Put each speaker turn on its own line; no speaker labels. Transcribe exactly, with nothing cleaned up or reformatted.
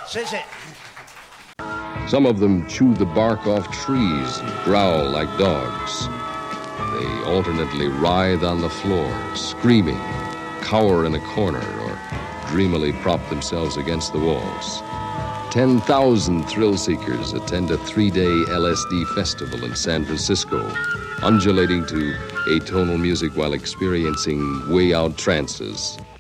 Sí, sí.
Some of them chew the bark off trees and growl like dogs. They alternately writhe on the floor, screaming, cower in a corner, or dreamily prop themselves against the walls. ten thousand thrill seekers attend a three-day L S D festival in San Francisco, undulating to atonal music while experiencing way-out trances.